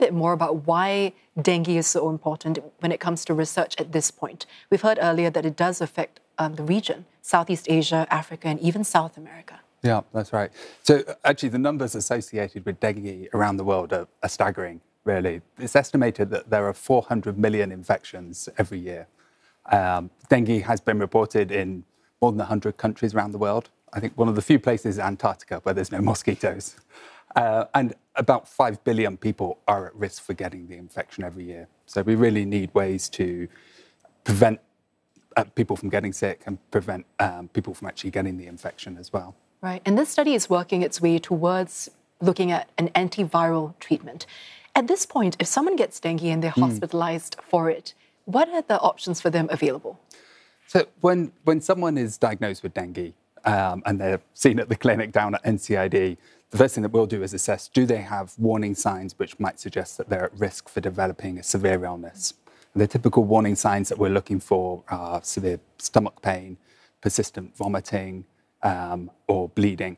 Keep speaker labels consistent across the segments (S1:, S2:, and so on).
S1: bit more about why dengue is so important when it comes to research at this point? We've heard earlier that it does affect the region, Southeast Asia, Africa, and even South America.
S2: Yeah, that's right. So actually, the numbers associated with dengue around the world are staggering, really. It's estimated that there are 400 million infections every year. Dengue has been reported in more than 100 countries around the world. I think one of the few places is Antarctica where there's no mosquitoes. And about 5 billion people are at risk for getting the infection every year. So we really need ways to prevent people from getting sick and prevent people from actually getting the infection as well.
S1: Right. And this study is working its way towards looking at an antiviral treatment. At this point, if someone gets dengue and they're hospitalized for it, what are the options for them available?
S2: So when someone is diagnosed with dengue and they're seen at the clinic down at NCID, the first thing that we'll do is assess, do they have warning signs which might suggest that they're at risk for developing a severe illness? And the typical warning signs that we're looking for are severe stomach pain, persistent vomiting, or bleeding.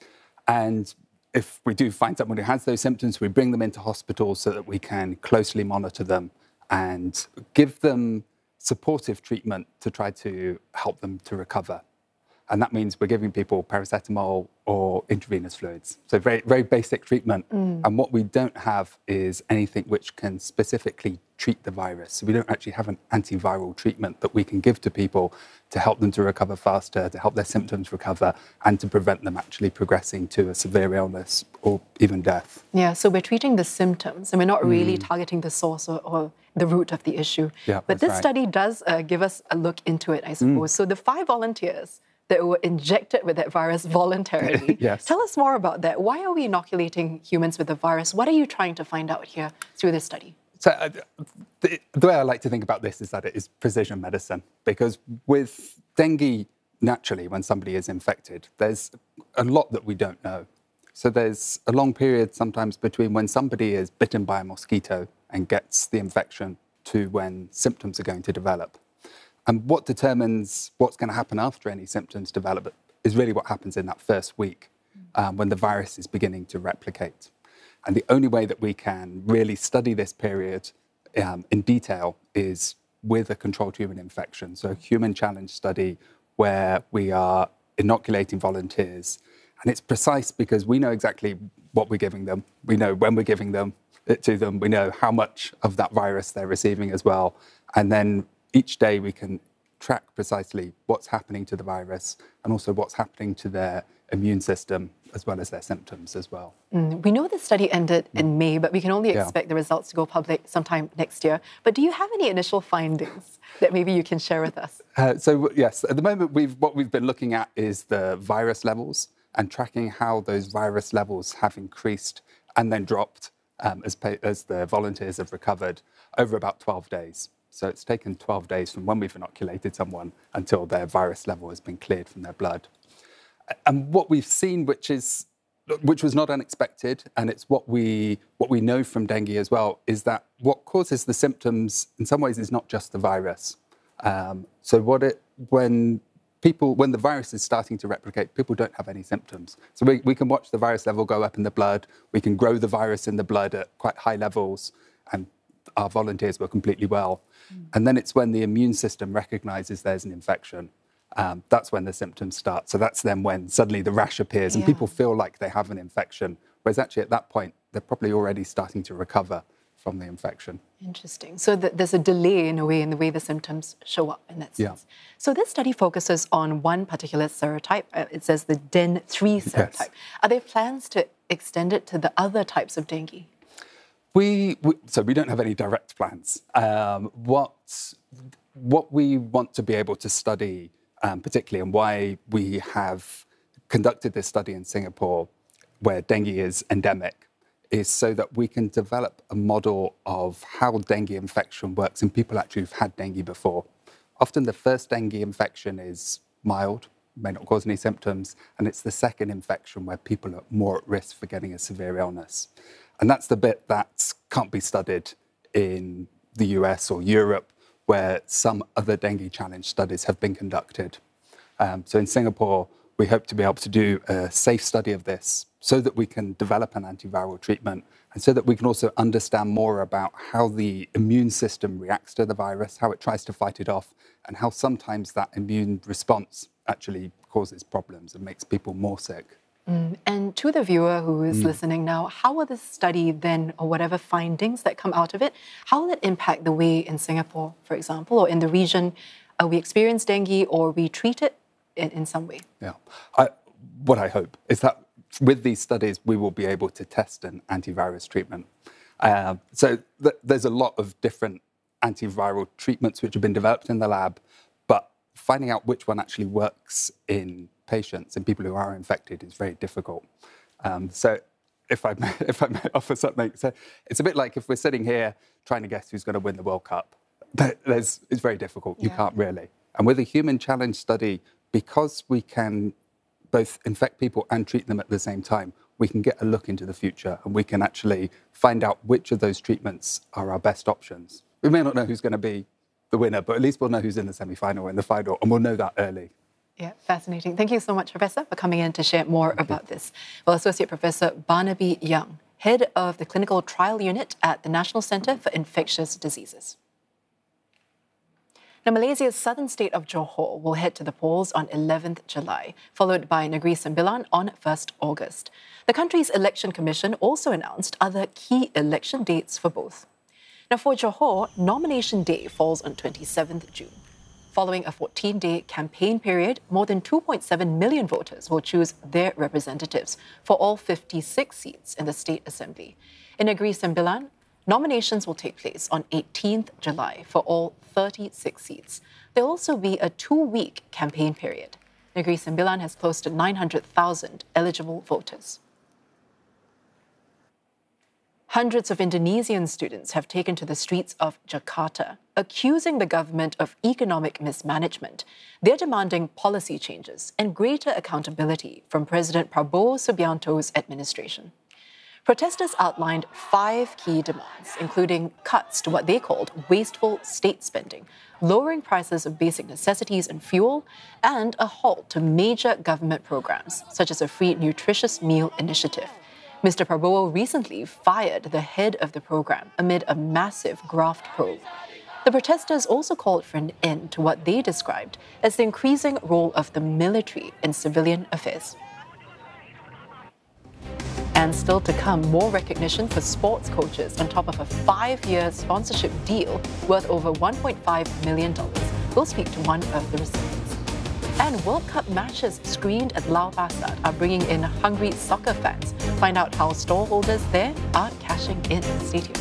S2: And if we do find someone who has those symptoms, we bring them into hospital so that we can closely monitor them and give them supportive treatment to try to help them to recover. And that means we're giving people paracetamol or intravenous fluids. So very, very basic treatment. And what we don't have is anything which can specifically treat the virus. So we don't actually have an antiviral treatment that we can give to people to help them to recover faster, to help their symptoms recover, and to prevent them actually progressing to a severe illness or even death.
S1: Yeah, so we're treating the symptoms and we're not really targeting the source or the root of the issue.
S2: Yeah,
S1: but this
S2: right.
S1: study does give us a look into it, I suppose. So the 5 volunteers that were injected with that virus voluntarily.
S2: Yes.
S1: Tell us more about that. Why are we inoculating humans with the virus? What are you trying to find out here through this study?
S2: So the way I like to think about this is that it is precision medicine, because with dengue, naturally, when somebody is infected, there's a lot that we don't know. So there's a long period sometimes between when somebody is bitten by a mosquito and gets the infection to when symptoms are going to develop. And what determines what's going to happen after any symptoms develop is really what happens in that first week when the virus is beginning to replicate. And the only way that we can really study this period in detail is with a controlled human infection. So a human challenge study where we are inoculating volunteers. And it's precise because we know exactly what we're giving them. We know when we're giving them it to them. We know how much of that virus they're receiving as well. And then each day we can track precisely what's happening to the virus and also what's happening to their immune system as well as their symptoms as well.
S1: We know the study ended in May, but we can only expect the results to go public sometime next year. But do you have any initial findings that maybe you can share with us?
S2: So yes, at the moment what we've been looking at is the virus levels and tracking how those virus levels have increased and then dropped as the volunteers have recovered over about 12 days. So it's taken 12 days from when we've inoculated someone until their virus level has been cleared from their blood. And what we've seen, which was not unexpected, and it's what we know from dengue as well, is that what causes the symptoms in some ways is not just the virus. So when the virus is starting to replicate, people don't have any symptoms. So we can watch the virus level go up in the blood. We can grow the virus in the blood at quite high levels, and our volunteers were completely well. And then it's when the immune system recognizes there's an infection. That's when the symptoms start. So that's then when suddenly the rash appears and people feel like they have an infection. Whereas actually at that point, they're probably already starting to recover from the infection.
S1: Interesting. So there's a delay in a way in the way the symptoms show up in that sense. Yeah. So this study focuses on one particular serotype. It says the DEN3 serotype. Yes. Are there plans to extend it to the other types of dengue?
S2: So we don't have any direct plans. What we want to be able to study, particularly, and why we have conducted this study in Singapore, where dengue is endemic, is so that we can develop a model of how dengue infection works in people actually who've had dengue before. Often the first dengue infection is mild, may not cause any symptoms, and it's the second infection where people are more at risk for getting a severe illness. And that's the bit that can't be studied in the US or Europe, where some other dengue challenge studies have been conducted. So in Singapore, we hope to be able to do a safe study of this so that we can develop an antiviral treatment and so that we can also understand more about how the immune system reacts to the virus, how it tries to fight it off, and how sometimes that immune response actually causes problems and makes people more sick.
S1: And to the viewer who is listening now, how will this study then, or whatever findings that come out of it, how will it impact the way in Singapore, for example, or in the region we experience dengue or we treat it in some way?
S2: Yeah. What I hope is that with these studies, we will be able to test an antivirus treatment. So there's a lot of different antiviral treatments which have been developed in the lab, but finding out which one actually works in patients and people who are infected is very difficult. So if I may offer something, so it's a bit like if we're sitting here trying to guess who's going to win the World Cup. It's very difficult. You can't really. And with a human challenge study, because we can both infect people and treat them at the same time, we can get a look into the future and we can actually find out which of those treatments are our best options. We may not know who's going to be the winner, but at least we'll know who's in the semi-final or in the final, and we'll know that early.
S1: Yeah, fascinating. Thank you so much, Professor, for coming in to share more about this. Well, Associate Professor Barnaby Young, Head of the Clinical Trial Unit at the National Centre for Infectious Diseases. Now, Malaysia's southern state of Johor will head to the polls on 11th July, followed by Negeri Sembilan on 1st August. The country's election commission also announced other key election dates for both. Now, for Johor, nomination day falls on 27th June. Following a 14-day campaign period, more than 2.7 million voters will choose their representatives for all 56 seats in the State Assembly. In Negeri Sembilan, nominations will take place on 18th July for all 36 seats. There will also be a 2-week campaign period. Negeri Sembilan has close to 900,000 eligible voters. Hundreds of Indonesian students have taken to the streets of Jakarta, accusing the government of economic mismanagement. They're demanding policy changes and greater accountability from President Prabowo Subianto's administration. Protesters outlined 5 key demands, including cuts to what they called wasteful state spending, lowering prices of basic necessities and fuel, and a halt to major government programs, such as a free nutritious meal initiative. Mr. Prabowo recently fired the head of the program amid a massive graft probe. The protesters also called for an end to what they described as the increasing role of the military in civilian affairs. And still to come, more recognition for sports coaches on top of a 5-year sponsorship deal worth over $1.5 million. We'll speak to one of the recipients. And World Cup matches screened at Lau Pa Sat are bringing in hungry soccer fans. Find out how stallholders there are cashing in. Stay tuned.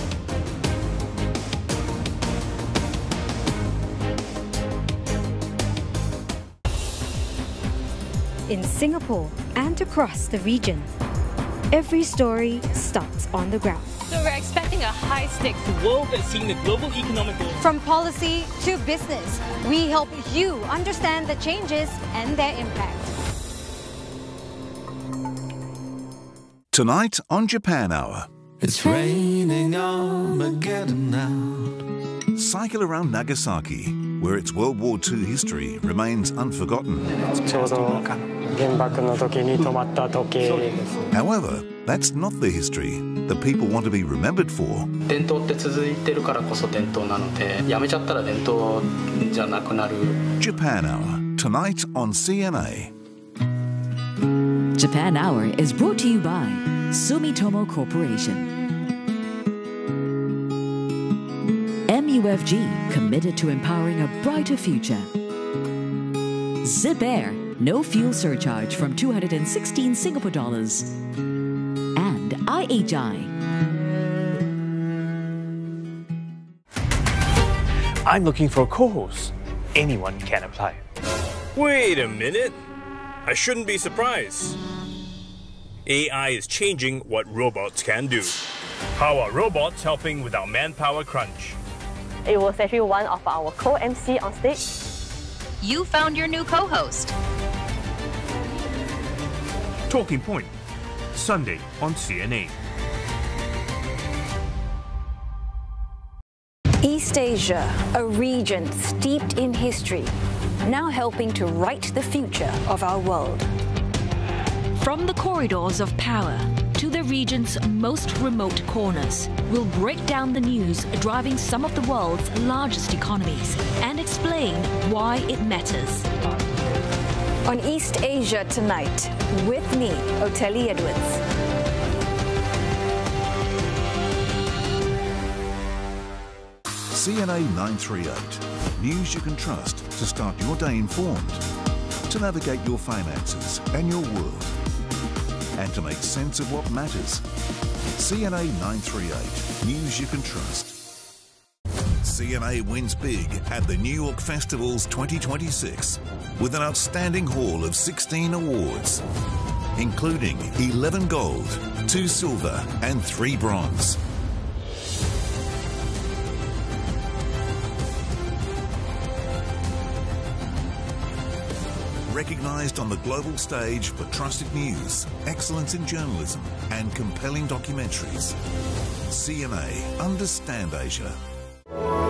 S3: In Singapore and across the region, every story starts on the ground.
S4: So we're expecting a high-stakes world that's seeing the global economic growth.
S3: From policy to business, we help you understand the changes and their impact.
S5: Tonight on Japan Hour.
S6: It's raining Armageddon now.
S5: Cycle around Nagasaki, where its World War II history remains unforgotten. However, that's not the history that people want to be remembered for. Japan Hour, tonight on CNA.
S7: Japan Hour is brought to you by Sumitomo Corporation. MUFG, committed to empowering a brighter future. Zip Air, no fuel surcharge from 216 Singapore dollars. And IHI.
S8: I'm looking for a co-host. Anyone can apply.
S9: Wait a minute. I shouldn't be surprised. AI is changing what robots can do. How are robots helping with our manpower crunch?
S10: It was actually one of our co-MC on stage.
S11: You found your new co-host.
S12: Talking Point, Sunday on CNA.
S3: East Asia, a region steeped in history, now helping to write the future of our world.
S11: From the corridors of power to the
S7: region's most remote corners. We'll break down the news driving some of the world's largest economies and explain why it matters.
S13: On East Asia Tonight, with me, Oteli Edwards.
S5: CNA 938. News you can trust to start your day informed, to navigate your finances and your world, and to make sense of what matters. CNA 938. News you can trust. CNA wins big at the New York Festivals 2026 with an outstanding haul of 16 awards, including 11 gold, 2 silver and 3 bronze. Recognised on the global stage for trusted news, excellence in journalism and compelling documentaries. CNA, understand Asia.